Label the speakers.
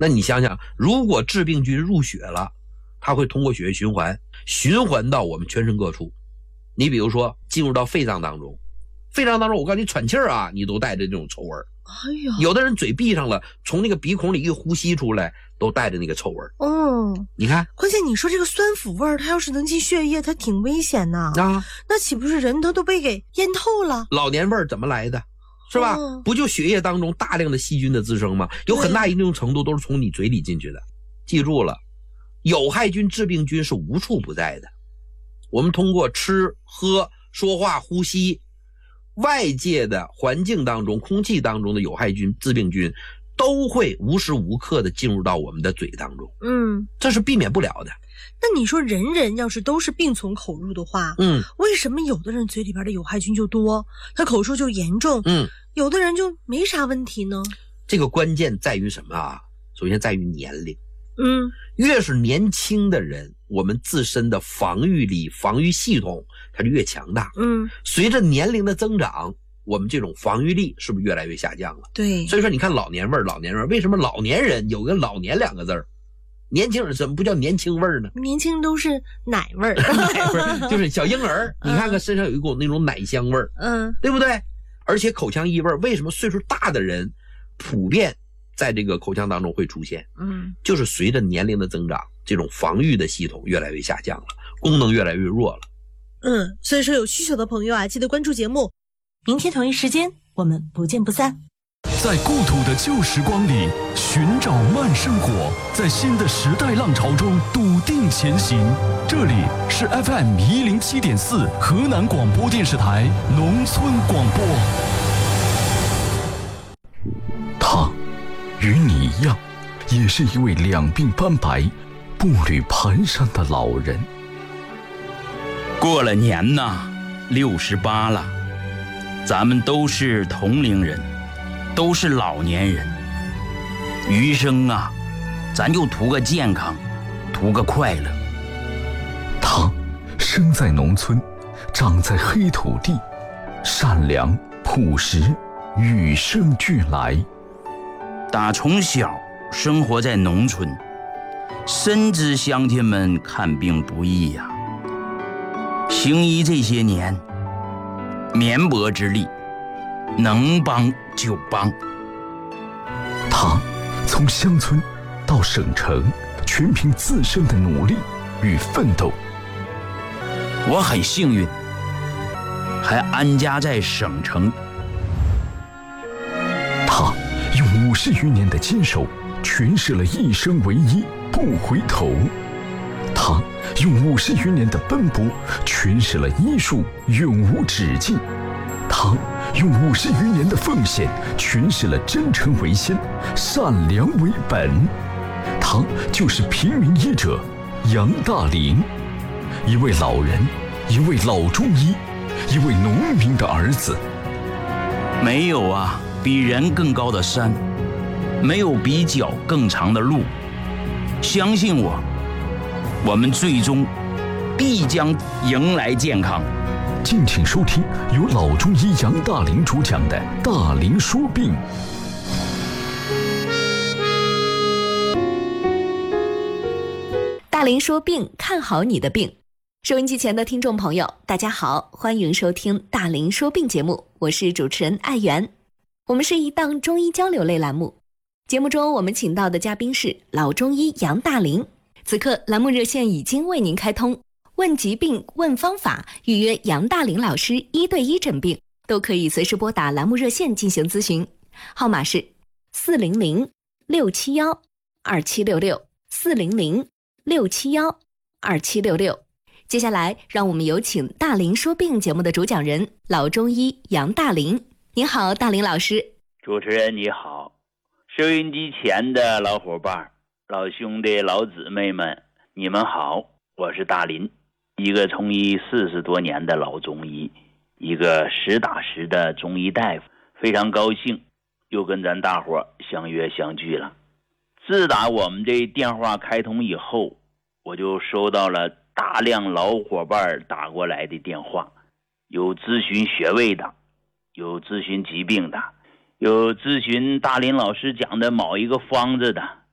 Speaker 1: 那你想想，如果致病菌入血了，它会通过血液循环到我们全身各处。你比如说进入到肺脏当中，我告诉你喘气儿啊，你都带着这种臭味儿。
Speaker 2: 哎呀，
Speaker 1: 有的人嘴闭上了，从那个鼻孔里一呼吸出来，都带着那个臭味儿。你看，
Speaker 2: 关键你说这个酸腐味儿，它要是能进血液，它挺危险的啊。那岂不是人他都被给淹透了？
Speaker 1: 老年味儿怎么来的？是吧？不就血液当中大量的细菌的滋生吗？有很大一定程度都是从你嘴里进去的。记住了，有害菌、致病菌是无处不在的。我们通过吃、喝、说话、呼吸，外界的环境当中、空气当中的有害菌、致病菌都会无时无刻的进入到我们的嘴当中。这是避免不了的。
Speaker 2: 那你说人要是都是病从口入的话，为什么有的人嘴里边的有害菌就多，他口臭就严重，有的人就没啥问题呢？
Speaker 1: 这个关键在于什么啊？首先在于年龄。越是年轻的人，我们自身的防御力、防御系统它就越强大。随着年龄的增长，我们这种防御力是不是越来越下降了？
Speaker 2: 对。
Speaker 1: 所以说你看老年味儿，为什么老年人有个老年两个字儿？年轻人怎么不叫年轻味儿呢？
Speaker 2: 年轻都是奶味儿。
Speaker 1: 奶味儿就是小婴儿，你看看身上有一股那种奶香味儿，对不对？而且口腔异味，为什么岁数大的人普遍在这个口腔当中会出现？就是随着年龄的增长，这种防御的系统越来越下降了，功能越来越弱了。
Speaker 2: 所以说有需求的朋友啊，记得关注节目，明天同一时间我们不见不散。
Speaker 3: 在故土的旧时光里寻找慢生活，在新的时代浪潮中笃定前行。这里是 FM107.4 河南广播电视台农村广播。他与你一样，也是一位两鬓斑白、步履蹒跚的老人。
Speaker 4: 过了年呐，68了，咱们都是同龄人，都是老年人。余生啊，咱就图个健康，图个快乐。
Speaker 3: 他生在农村，长在黑土地，善良朴实，与生俱来。
Speaker 4: 打从小生活在农村，深知乡亲们看病不易呀。行医这些年，绵薄之力，能帮就帮。
Speaker 3: 他从乡村到省城，全凭自身的努力与奋斗。
Speaker 4: 我很幸运，还安家在省城。
Speaker 3: 他用50余年的坚守，诠释了一生唯一，不回头。他用50余年的奔波，诠释了医术永无止境。他用50余年的奉献，诠释了真诚为先，善良为本。他就是平民医者杨大林，一位老人，一位老中医，一位农民的儿子。
Speaker 4: 没有啊比人更高的山，没有比脚更长的路。相信我，我们最终必将迎来健康。
Speaker 3: 敬请收听由老中医杨大林主讲的《大林说病》。
Speaker 5: 大林说病，看好你的病。收音机前的听众朋友，大家好，欢迎收听大林说病节目，我是主持人艾媛。我们是一档中医交流类栏目，节目中我们请到的嘉宾是老中医杨大林。此刻栏目热线已经为您开通，问疾病、问方法，预约杨大林老师1对1诊病，都可以随时拨打栏目热线进行咨询，号码是400-671-2766，400-671-2766。接下来让我们有请大林说病节目的主讲人老中医杨大林。您好，大林老师。
Speaker 4: 主持人你好，收音机前的老伙伴、老兄弟、老姊妹们，你们好，我是大林，一个从医40多年的老中医，一个实打实的中医大夫，非常高兴又跟咱大伙相约相聚了。自打我们这电话开通以后，我就收到了大量老伙伴打过来的电话，有咨询穴位的，有咨询疾病的，有咨询大林老师讲的某一个方子的，